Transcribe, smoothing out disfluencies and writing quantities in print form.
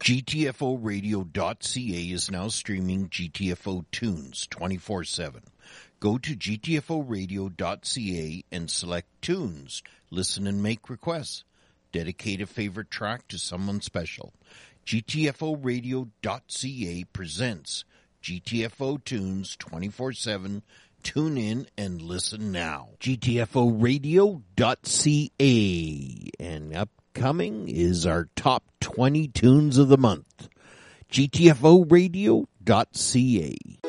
GTFOradio.ca is now streaming GTFO tunes 24/7. Go to GTFOradio.ca and select tunes. Listen and make requests. Dedicate a favorite track to someone special. GTFOradio.ca presents GTFO tunes 24/7. Tune in and listen now. GTFOradio.ca. And upcoming is our top 20 tunes of the month. GTFOradio.ca.